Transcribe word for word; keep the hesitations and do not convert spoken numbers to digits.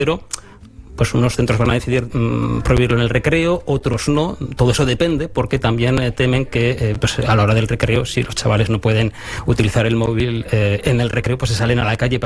pero pues unos centros van a decidir mmm, prohibirlo en el recreo, otros no. Todo eso depende, porque también eh, temen que eh, pues a la hora del recreo, si los chavales no pueden utilizar el móvil eh, en el recreo, pues se salen a la calle